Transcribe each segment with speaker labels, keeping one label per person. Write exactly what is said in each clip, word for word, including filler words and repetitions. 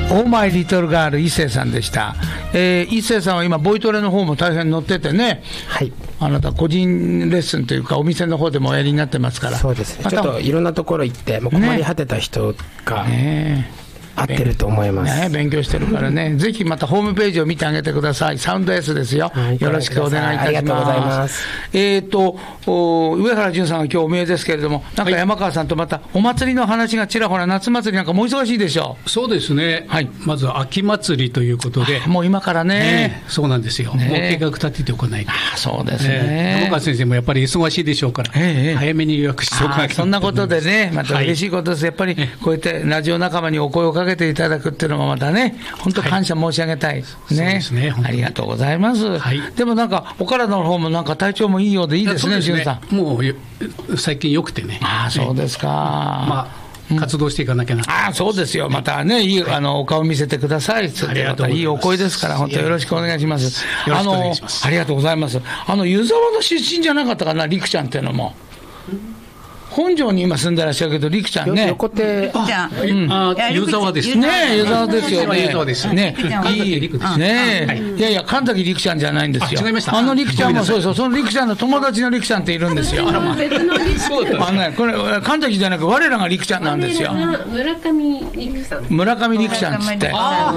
Speaker 1: オーマイリトルガール一星さんでした。えー、一星さんは今ボイトレの方も大変乗っててね、
Speaker 2: はい、
Speaker 1: あなた個人レッスンというかお店の方でもおやりになってますから。
Speaker 2: そうですね、ちょっといろんなところ行ってもう困り果てた人が、ねね合ってると思います、
Speaker 1: ね、勉強してるからねぜひまたホームページを見てあげてください。サウンド S ですよ、はい、よろしくお願いいたします。
Speaker 2: ありがとうございます。
Speaker 1: えーと上原淳さんは今日お見えですけれども、なんか山川さんとまたお祭りの話がちらほら、夏祭りなんかもう忙しいでしょう。
Speaker 3: そうですね、はい、まずは秋祭りということで、
Speaker 1: もう今からね、
Speaker 3: ねそうなんですよ、ね、もう計画立てておかないと。
Speaker 1: あそうですね、
Speaker 3: 山川先生もやっぱり忙しいでしょうから、えー、早めに予約しておかなきゃ。
Speaker 1: そんなことでね、また嬉しいことです、はい、やっぱりこうやってラジオ仲間にお声をかけていただくっていうのもまたね、本当感謝申し上げたい、はい、ね、ね、ありがとうございます、はい、でもなんかお体の方もなんか体調もいいようでいいですね、俊さん。
Speaker 3: もう最近よくてね。
Speaker 1: ああそうですか、
Speaker 3: まあ活動していかなきゃな、うん、
Speaker 1: ああそうですよ、またね、いい、はい、あのお顔見せてください。それまたいいお声ですから、本当よろしくお願いします。
Speaker 3: よろしくお願いします。
Speaker 1: あのありがとうございます。あの湯沢の出身じゃなかったかな、陸ちゃんっていうのも。本庄に今住んでらっしゃるけど、陸ちゃんね。
Speaker 2: 横手。
Speaker 3: あ、湯沢です
Speaker 1: ね。湯沢ですよね。
Speaker 3: 湯沢です。
Speaker 1: ね。いい陸ですね。いやいや、神崎陸ちゃんじゃないんですよ。
Speaker 3: 違いました。
Speaker 1: あの陸ちゃんもそうですよ。その陸ちゃんの友達の陸ちゃんっているんですよ。
Speaker 4: 別の陸ちゃん。
Speaker 1: あのね、これ神崎じゃなく我らが陸ちゃんなんですよ。
Speaker 4: 村上陸さん。
Speaker 1: 村上陸ちゃんっつって。
Speaker 4: はい。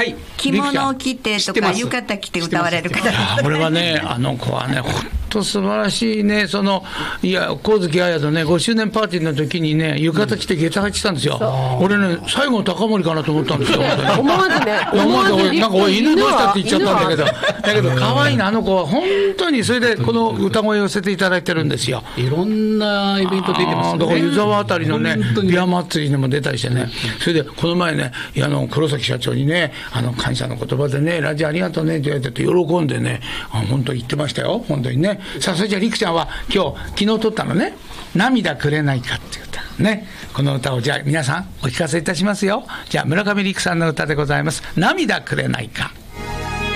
Speaker 5: 着物を着てとか浴衣着て歌われる方。
Speaker 1: これはね、あの子はね、本当素晴らしいね。そのいや神月彩とねごしゅうねんパーティーの時にね、浴衣着て下駄履いてたんですよ。俺ね、最後の高森かなと思ったんですよ。
Speaker 5: 思わずね、
Speaker 1: 思わず俺なんか俺犬どうしたって言っちゃったんだけど、だけど可愛いな、あの子は本当に。それでこの歌声を寄せていただいてるんですよ。
Speaker 3: いろんなイベント出てますね。
Speaker 1: だから湯沢あたりのねビア祭りにも出たりしてね、それでこの前ね、いやあの黒崎社長にね、あの感謝の言葉でね、ラジオありがとうねって言われて喜んでね、あ本当言ってましたよ、本当にね。さあそれじゃあ陸ちゃんは今日昨日撮ったのね、涙くれないかっていう歌ね、この歌をじゃあ皆さんお聞かせいたしますよ。じゃあ村上陸さんの歌でございます。涙くれないか。